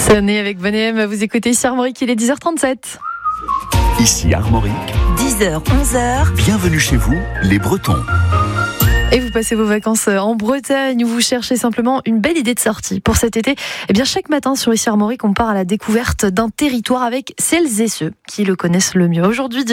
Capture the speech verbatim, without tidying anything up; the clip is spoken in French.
Sonné avec Bonnet, vous écoutez ici Armorique, il est dix heures trente-sept. Ici Armorique, dix heures, onze heures. Bienvenue chez vous, les Bretons. Et vous passez vos vacances en Bretagne ou vous cherchez simplement une belle idée de sortie pour cet été. Eh bien, chaque matin sur Ici Armorique, on part à la découverte d'un territoire avec celles et ceux qui le connaissent le mieux. Aujourd'hui,